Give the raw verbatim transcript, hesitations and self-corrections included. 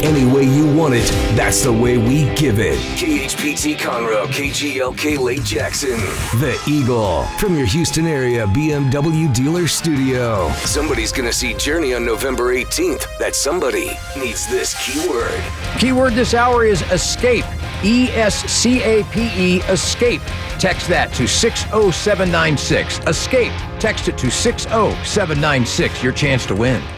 any way you want it, that's the way we give it. K H P T Conroe, K G L K Lake Jackson. The Eagle, from your Houston area B M W dealer studio. Somebody's going to see Journey on November eighteenth. That somebody needs this keyword. Keyword this hour is escape. E S C A P E, escape. Text that to six oh seven nine six. Escape. Text it to six oh seven nine six. Your chance to win.